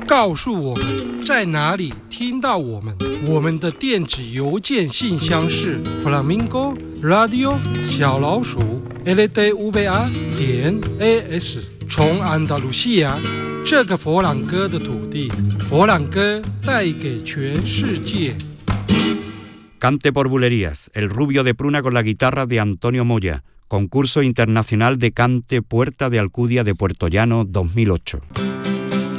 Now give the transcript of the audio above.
告诉我们在哪里听到我们。我们的电子邮件信箱是 flamingo radio小老鼠LDVR.AS。从安达卢西亚这个佛朗哥的土地，佛朗哥带给全世界。 Cante por bulerías, El rubio de Pruna con la guitarra de Antonio Moya, concurso internacional de cante Puerta de Alcudia de Puerto Llano 2008.